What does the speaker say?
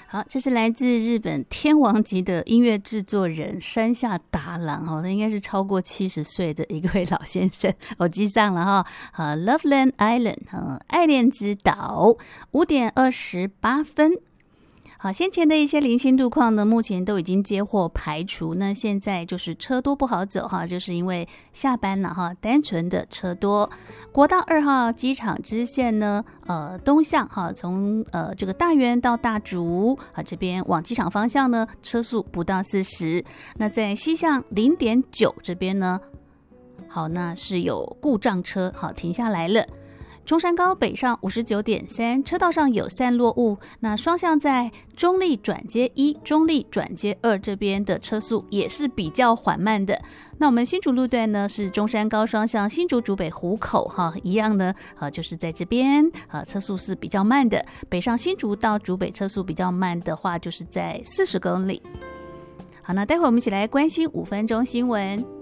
好，这是来自日本天王级的音乐制作人山下达郎他应该是超过70岁的一位老先生，我记上了Loveland Island 爱恋之岛5点28分。好，先前的一些零星路况呢，目前都已经接获排除。那现在就是车多不好走就是因为下班了单纯的车多。国道2号机场支线呢，东向从这个大园到大竹这边往机场方向呢，车速不到40。那在西向0.9这边呢，好，那是有故障车停下来了。中山高北上 59.3 车道上有散落物，那双向在中立转接1、中立转接2这边的车速也是比较缓慢的。那我们新竹路段呢是中山高双向新竹竹北湖口一样呢就是在这边车速是比较慢的。北上新竹到竹北车速比较慢的话，就是在40公里。好，那待会我们一起来关心5分钟新闻。